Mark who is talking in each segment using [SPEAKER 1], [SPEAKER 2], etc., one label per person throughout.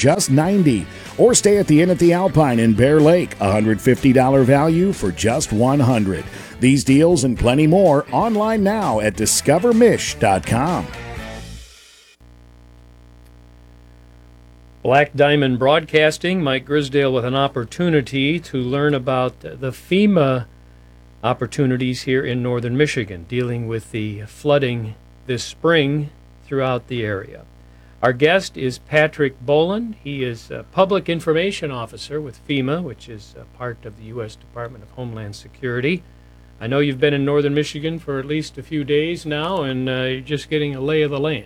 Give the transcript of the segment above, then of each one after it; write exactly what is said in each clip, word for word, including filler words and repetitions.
[SPEAKER 1] just ninety dollars. Or stay at the Inn at the Alpine in Bear Lake, one hundred fifty dollars value for just one hundred dollars. These deals and plenty more online now at discover mish dot com.
[SPEAKER 2] Black Diamond Broadcasting, Mike Grisdale with an opportunity to learn about the FEMA opportunities here in northern Michigan, dealing with the flooding this spring throughout the area. Our guest is Patrick Boland. He is a Public Information Officer with FEMA, which is a part of the U S Department of Homeland Security. I know you've been in northern Michigan for at least a few days now, and uh, you're just getting a lay of the land.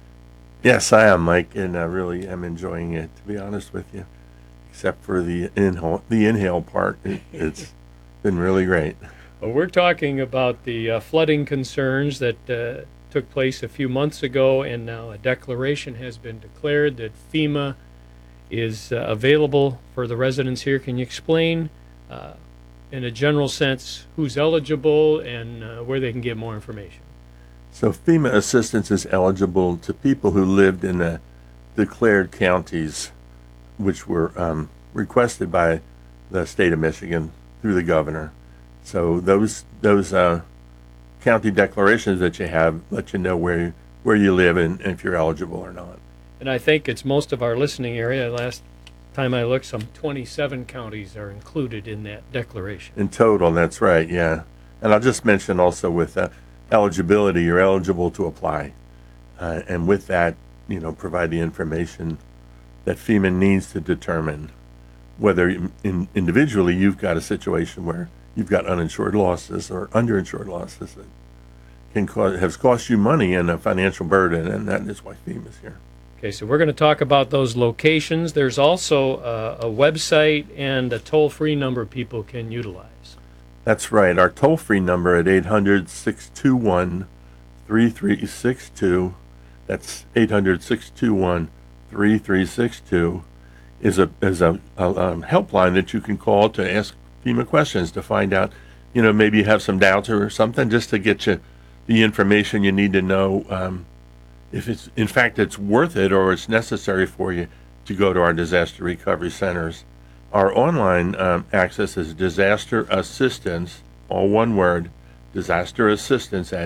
[SPEAKER 3] Yes, I am, Mike, and I really am enjoying it, to be honest with you, except for the inhale, the inhale part. It, it's been really great.
[SPEAKER 2] Well, we're talking about the uh, flooding concerns that uh, took place a few months ago, and now a declaration has been declared that FEMA is uh, available for the residents here. Can you explain, uh, in a general sense, who's eligible and uh, where they can get more information?
[SPEAKER 3] So FEMA assistance is eligible to people who lived in the declared counties, which were um, requested by the state of Michigan through the governor. So those those uh, county declarations that you have let you know where where you live and if you're eligible or not.
[SPEAKER 2] And I think it's most of our listening area. Last time I looked, some twenty-seven counties are included in that declaration.
[SPEAKER 3] In total, that's right, yeah. And I'll just mention also with uh, eligibility, you're eligible to apply. Uh, and with that, you know, provide the information that FEMA needs to determine whether in, individually you've got a situation where you've got uninsured losses or underinsured losses that can cause, has cost you money and a financial burden, and that is why FEMA's here.
[SPEAKER 2] Okay, so we're going to talk about those locations. There's also uh, a website and a toll-free number people can utilize.
[SPEAKER 3] That's right. Our toll-free number at eight hundred, six two one, three three six two, that's eight hundred, six two one, three three six two, is a is a, a um, helpline that you can call to ask FEMA questions, to find out, you know, maybe you have some doubts or something, just to get you the information you need to know, um, if it's, in fact, it's worth it or it's necessary for you to go to our disaster recovery centers. Our online um, access is disaster assistance, all one word, disaster assistance at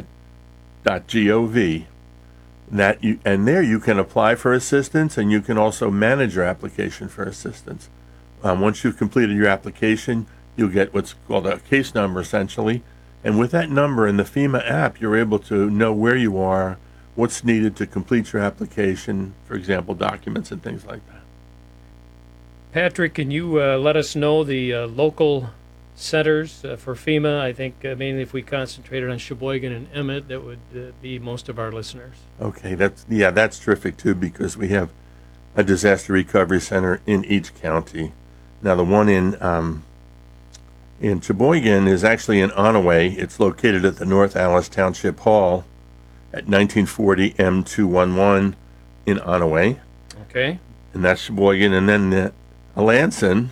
[SPEAKER 3] .gov. That you, and there you can apply for assistance, and you can also manage your application for assistance. Um, once you've completed your application, you'll get what's called a case number, essentially. And with that number in the FEMA app, you're able to know where you are, what's needed to complete your application, for example, documents and things like that.
[SPEAKER 2] Patrick, can you uh, let us know the uh, local centers uh, for FEMA? I think uh, mainly if we concentrated on Sheboygan and Emmett, that would uh, be most of our listeners.
[SPEAKER 3] Okay, that's yeah, that's terrific too, because we have a disaster recovery center in each county. Now, the one in um, in Sheboygan is actually in Onaway. It's located at the North Alice Township Hall at nineteen forty M two eleven in Onaway.
[SPEAKER 2] Okay.
[SPEAKER 3] And that's Sheboygan. And then the Alanson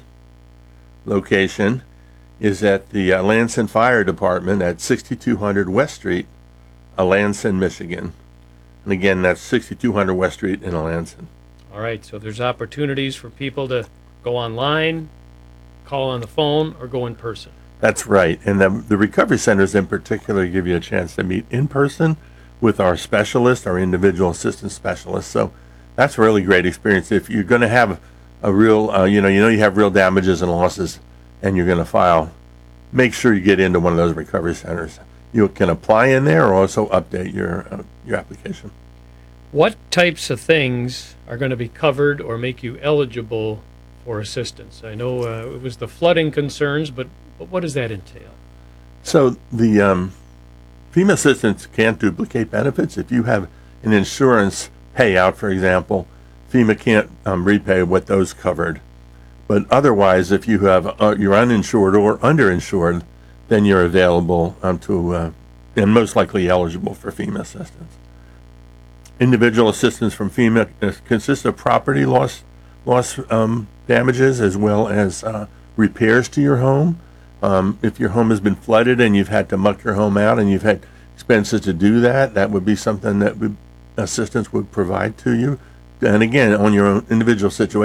[SPEAKER 3] location is at the Alanson Fire Department at sixty-two hundred West Street, Alanson, Michigan. And again, that's sixty-two hundred West Street in Alanson.
[SPEAKER 2] All right, so there's opportunities for people to go online, call on the phone, or go in person.
[SPEAKER 3] That's right. And the, the recovery centers in particular give you a chance to meet in person with our specialists, our individual assistance specialists. So that's a really great experience. If you're going to have a real, uh, you know, you know you have real damages and losses, and you're going to file, make sure you get into one of those recovery centers. You can apply in there or also update your uh, your application.
[SPEAKER 2] What types of things are going to be covered or make you eligible for assistance? I know uh, it was the flooding concerns, but, but what does that entail?
[SPEAKER 3] So the um, FEMA assistance can't duplicate benefits. If you have an insurance payout, for example, FEMA can't um, repay what those covered. But otherwise, if you have uh, you're uninsured or underinsured, then you're available um, to uh, and most likely eligible for FEMA assistance. Individual assistance from FEMA consists of property loss loss um, damages as well as uh, repairs to your home. Um, if your home has been flooded and you've had to muck your home out and you've had expenses to do that, that would be something that would, assistance would provide to you. And again, on your own individual situation.